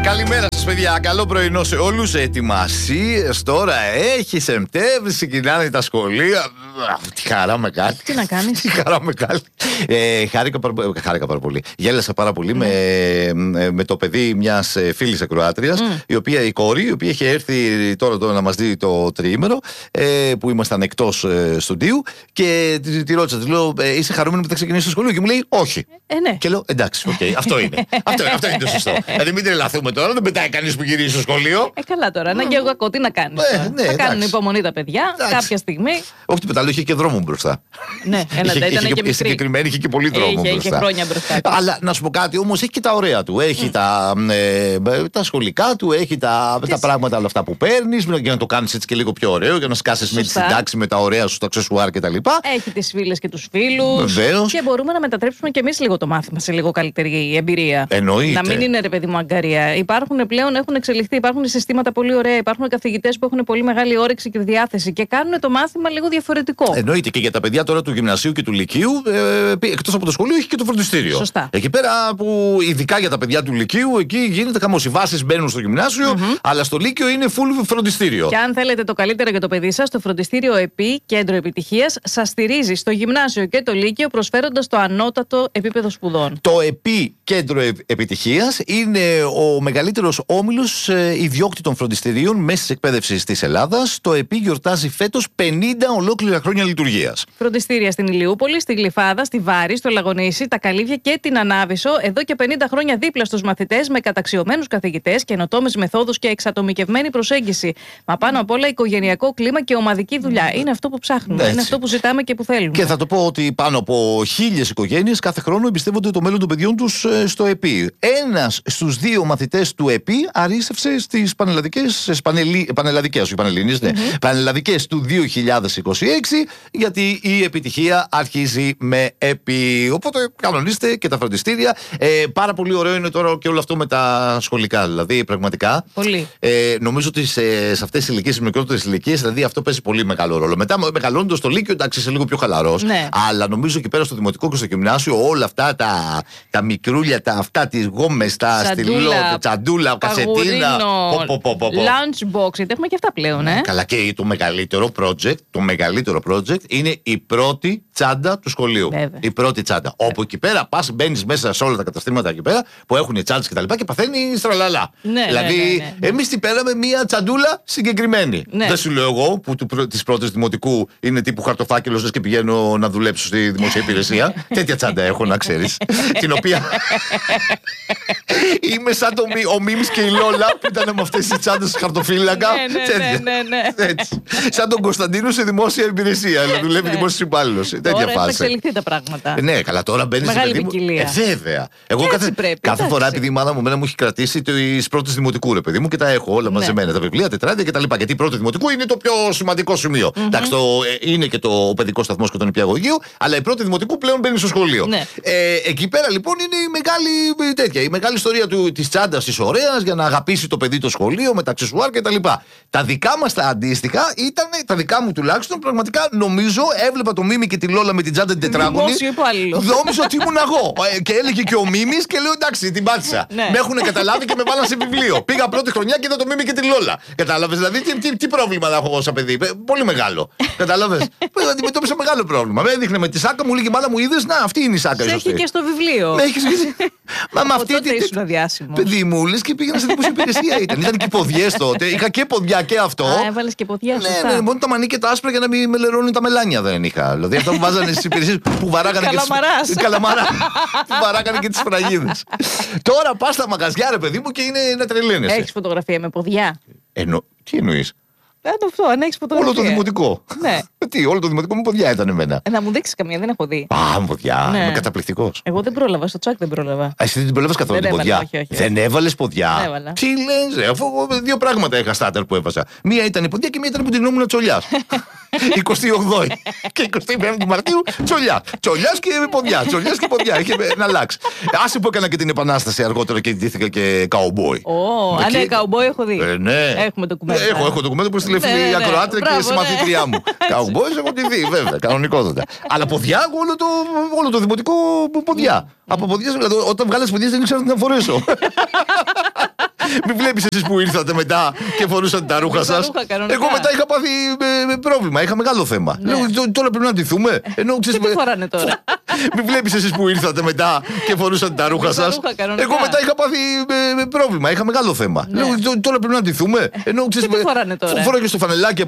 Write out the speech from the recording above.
Καλημέρα σας, παιδιά. Καλό πρωινό σε όλους. Ετοιμασίες τώρα. Έχει Σεπτέμβρη, ξεκινάνε τα σχολεία. Τι χαρά μεγάλη. Τι να κάνεις. Τι χαρά μεγάλη. Χάρηκα πάρα πολύ. Γέλασα πάρα πολύ με το παιδί μιας φίλης ακροάτριας, η κόρη, η οποία είχε έρθει τώρα να μας δει το τριήμερο, που ήμασταν εκτός στοντίου, και τη ρώτησα, τη λέω, είσαι χαρούμενη που θα ξεκινήσει το σχολείο? Και μου λέει, όχι. Ναι. Και λέω, εντάξει, okay, αυτό είναι. αυτό είναι το σωστό. Δηλαδή, μην τρελαθούμε τώρα, δεν πετάει κανείς που γυρίζει στο σχολείο. Καλά τώρα, να και εγώ κακό, τι να κάνεις. Θα κάνουν υπομονή τα παιδιά κάποια στιγμή. Όχι τίποτα άλλο, είχε και δρόμο μπροστά. Ναι, ήταν και μικρή. Συγκεκριμένη είχε και πολύ δρόμο μπροστά. Είχε χρόνια μπροστά. Αλλά να σου πω κάτι, όμως έχει και τα ωραία του. Έχει τα σχολικά του, έχει τα πράγματα όλα αυτά που παίρνεις, για να το κάνεις έτσι και λίγο πιο ωραίο, για να σκάσεις με τη συντάξη, με τα ωραία σου, τα αξεσουάρ κτλ. Έχει τις φίλες και τους φίλους. Βεβαίως. Και μπορούμε να μετατρέψουμε και εμείς λίγο το μάθημα σε λίγο καλύτερη εμπειρία. Εννοείται. Να μην είναι, ρε παιδί μου, αγκαρία. Υπάρχουν πλέον, έχουν εξελιχθεί, υπάρχουν συστήματα πολύ ωραία, υπάρχουν καθηγητές που έχουν πολύ μεγάλη όρεξη και διάθεση και κάνουν το μάθημα λίγο διαφορετικό. Εννοείται, και για τα παιδιά τώρα του γυμνασίου και του λυκείου, εκτός από το σχολείο, έχει και το φροντιστήριο. Σωστά. Εκεί πέρα, που ειδικά για τα παιδιά του λυκείου, εκεί γίνεται χαμός. Οι βάσεις μπαίνουν στο γυμνάσιο, αλλά στο λύκειο είναι full φροντιστήριο. Και αν θέλετε το καλύτερο για το παιδί σας, το φροντιστήριο ΕΠΗ, Κέντρο Επιτυχίας, σας στηρίζει στο γυμνάσιο και το λύκειο, προσφέροντας το ανώτατο επίπεδο σπουδών. Το ΕΠΗ, Κέντρο Επιτυχίας, είναι ο μεγαλύτερος όμιλος ιδιόκτητων φροντιστηρίων μέσης εκπαίδευσης της Ελλάδας. Το ΕΠΗ γιορτάζει φέτος 50 ολόκληρα χρόνια λειτουργίας. Φροντιστήρια στην Ηλιούπολη, στη Γλυφάδα, στη Βάρη, στο Λαγονήσι, τα Καλύβια και την Ανάβησο, εδώ και 50 χρόνια δίπλα στους μαθητές, με καταξιωμένους καθηγητές, καινοτόμες μεθόδους και εξατομικευμένη προσέγγιση. Μα πάνω απ' όλα οικογενειακό κλίμα και ομαδική δουλειά. Είναι αυτό που ψάχνουμε. Έτσι. Είναι αυτό που ζητάμε και που θέλουμε. Και θα το πω ότι πάνω από 1.000 οικογένειες κάθε χρόνο εμπιστεύονται το μέλλον των παιδιών τους στο ΕΠΗ. Ένας στους 2 μαθητές του ΕΠΗ αρίστευσε στις πανελλαδικές του 2026, γιατί η επιτυχία αρχίζει με ΕΠΗ. Οπότε κανονίστε και τα φροντιστήρια. Πάρα πολύ ωραίο είναι τώρα και όλο αυτό με τα σχολικά. Δηλαδή, πραγματικά. Πολύ. Νομίζω ότι σε αυτές τις ηλικίες, στις μικρότερες ηλικίες, δηλαδή αυτό παίζει πολύ μεγάλο ρόλο. Μετά, μεγαλώνοντας το λύκειο, εντάξει, είσαι λίγο πιο χαλαρός. Ναι. Αλλά νομίζω και πέρα στο δημοτικό και στο γυμνάσιο, όλα αυτά τα μικρούλια, αυτά τις γόμες, τα στυλό, τσαντούλα, κασετίνα. Lunchbox, γιατί έχουμε και αυτά πλέον, Καλά, και το μεγαλύτερο project είναι η πρώτη τσάντα του σχολείου. Βέβαια. Η πρώτη τσάντα. Όπου εκεί πέρα πας, μπαίνεις μέσα σε όλα τα καταστήματα εκεί πέρα που έχουν τσάντες και τα λοιπά και παθαίνει στραλαλά. Δηλαδή, εμείς την πέραμε μία τσαντούλα συγκεκριμένη. Ναι. Δεν σου λέω εγώ που τις πρώτες δημοτικού είναι τύπου χαρτοφάκελος, λες και πηγαίνω να δουλέψω στη δημόσια υπηρεσία. Τέτοια τσάντα έχω, να ξέρεις. Την οποία. Είμαι σαν ο Μίμς και η Λόλα που ήταν με αυτές τις τσάντες χαρτοφύλακα. Ναι. Έτσι. Σαν τον Κωνσταντίνο σε δημόσια υπηρεσία. Να δουλεύει δημόσιος υπάλληλος. Τέτοια Τώρα φάση. έχουν εξελιχθεί τα πράγματα. Ναι, καλά, τώρα μπαίνει Μεγάλη ποικιλία. Βέβαια. Εγώ κάθε φορά, επειδή η μάνα μου μου έχει κρατήσει τις πρώτες δημοτικού, ρε παιδί μου, και τα έχω όλα μαζεμένα. Τα βιβλία, τετράδια κτλ. Γιατί η πρώτη δημοτικού είναι το πιο σημαντικό σημείο. Εντάξει, είναι και ο παιδικός σταθμός και το νηπιαγωγείο, αλλά η πρώτη δημοτικού πλέον μπαίνει στο σχολείο. Ναι. Εκεί πέρα λοιπόν είναι η μεγάλη ιστορία της τσάντας της ωραίας για να αγαπήσει το παιδί το σχολείο με τα αξεσουάρ κτλ. Τα δικά μας τα αντίστοιχα ήταν, τα δικά μου τουλάχιστον, πραγματικά νομίζω έβλεπα το Μίμη και τη Λόλα με την τσάντα την τετράγωνη. Δημόσιο υπάλληλο. Νόμιζα ότι ήμουν εγώ. Και έλεγε και ο Μίμης και λέω εντάξει, την πάτησα. Ναι. Με έχουν καταλάβει και με βάλαν σε βιβλίο. Πήγα πρώτη χρονιά και είδα το Μίμη και τη Λόλα. Κατάλαβες, δηλαδή τι πρόβλημα θα έχω εγώ σαν παιδί. Πολύ μεγάλο. Κατάλαβες. Αντιμετώπισα μεγάλο πρόβλημα. Με έδειχνε με τη σάκα μου, λέγε μάνα μου, είδες, να αυτή είναι η σάκα. Έχει και στο βιβλίο. Μα με αυτή την. Ήσουν διάσημος. Παιδί μου, λες και πήγαινα σε δημόσια υπηρεσία. Ήταν και ποδιές τότε. Είχα και ποδιά και αυτό. Έβαλες και ποδιά, σωστά. Ναι, μόνο τα μανί και τα άσπρα για να μην με λερώνουν τα μελάνια δεν είχα. Δηλαδή αυτά που βάζανε στις υπηρεσίες που βαράγανε και τις. Καλαμαρά. Που βαράγανε και τις φραγίδες. Τώρα πας στα μαγαζιά, ρε παιδί μου, και είναι να τρελαίνεσαι. Έχεις φωτογραφία με ποδιά? Τι εννοείς? Αυτό, αν έχεις φωτογραφία. Όλο το δημοτικό. Ναι. Όλο το δημοτικό μου ποδιά ήταν εμένα. Να μου δείξεις καμία, δεν έχω δει. Ποδιά. Ναι. Είμαι καταπληκτικός. Εγώ δεν πρόλαβα, στο τσάκ δεν πρόλαβα. Εσύ δεν την πρόλαβες καθόλου την ποδιά? Όχι. Δεν έβαλες ποδιά? Έβαλα. Τι λες, αφού 2 πράγματα είχα στάτερ που έβαζα. Μία ήταν η ποδιά και μία ήταν που την νόμουν τσολιάς. 28η και 25η Μαρτίου τσολιά. Τσολιάς και ποδιά. Τσολιάς και ποδιά. Είχε να αλλάξει. Άσε που έκανα και την επανάσταση αργότερα και ντύθηκα και καουμπόι. Ναι, καουμπόι έχω δει. Ναι. Έχουμε ντοκουμέντο. Έχω ντοκουμέντο που στείλε η ακροάτρια και συμμαθήτριά μου. Καουμπόι έχω τη δει, βέβαια, κανονικότατα. Αλλά ποδιά, όλο το δημοτικό ποδιά. Από ποδιά, δηλαδή όταν βγάλες ποδιά δεν ήξερα να την φορέσω. Μην βλέπεις εσείς που ήρθατε μετά και φορούσατε τα ρούχα σας. Εγώ μετά είχα πάθει πρόβλημα. Είχα μεγάλο θέμα. Λέω, τώρα πρέπει να ντυθούμε. Και τι φοράνε τώρα. Μην βλέπεις εσείς που ήρθατε μετά και φορούσατε τα ρούχα σας. Εγώ μετά είχα πάθει πρόβλημα. Είχα μεγάλο θέμα. Λέω, τώρα πρέπει να ντυθούμε. Και τι φοράνε τώρα. Φοράγε στο φανελάκι